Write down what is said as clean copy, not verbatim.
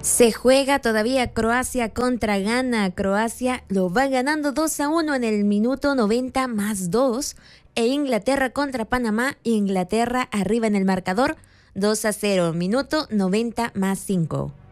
Se juega todavía Croacia contra Ghana. Croacia lo va ganando 2-1 en el minuto 90 más 2. E Inglaterra contra Panamá. Inglaterra arriba en el marcador 2-0, minuto 90 más 5.